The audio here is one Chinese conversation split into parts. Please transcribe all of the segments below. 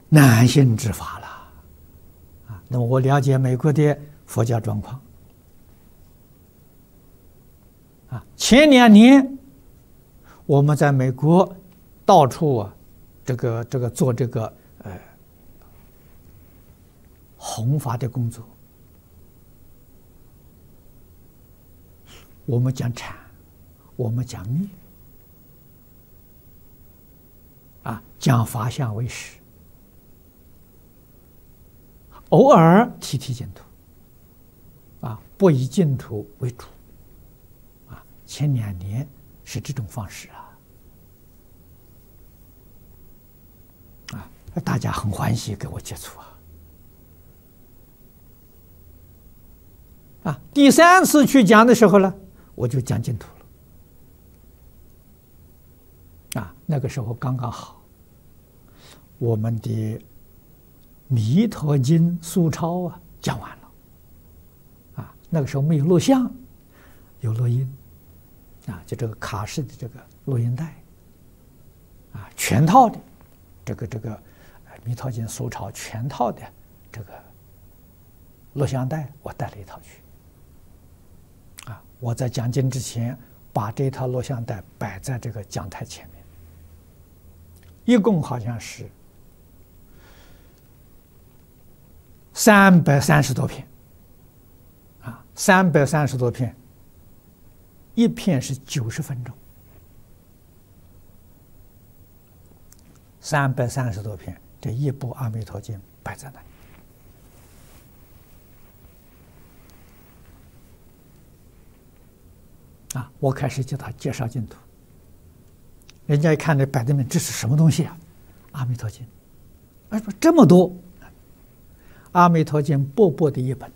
难信之法了啊。那么我了解美国的佛教状况啊，前2年我们在美国到处啊，这个做这个弘法的工作。我们讲禅，我们讲密啊，讲法相为实，偶尔提净土啊，不以净土为主啊。前2年是这种方式啊，大家很欢喜跟我接触啊。第3次去讲的时候呢，我就讲净土了啊。那个时候刚刚好，我们的《弥陀经》疏钞啊讲完了啊。那个时候没有录像，有录音啊，就这个卡式的这个录音带啊，全套的这个《弥陀经》疏钞全套的这个录像带，我带了一套去。我在讲经之前，把这套录像带摆在这个讲台前面，一共好像是330多片，啊，330多片，一片是90分钟，330多片，这一部《阿弥陀经》摆在那里。啊！我开始叫他介绍净土，人家一看这摆在那，这是什么东西啊？阿弥陀经，哎，说这么多，阿弥陀经薄薄的一本，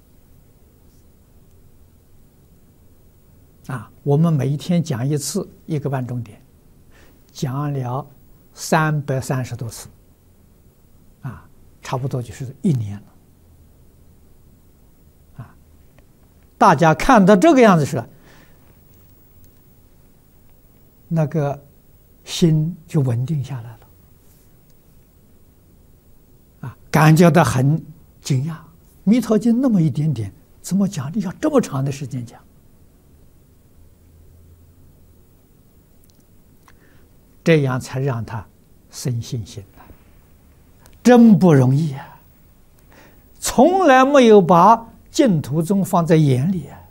啊，我们每一天讲一次，1个半钟点，讲了330多次，啊，差不多就是1年了，啊，大家看到这个样子是。那个心就稳定下来了，啊，感觉到很惊讶。弥陀经那么一点点，怎么讲？你要这么长的时间讲？这样才让他生信心了，真不容易啊！从来没有把净土宗放在眼里啊。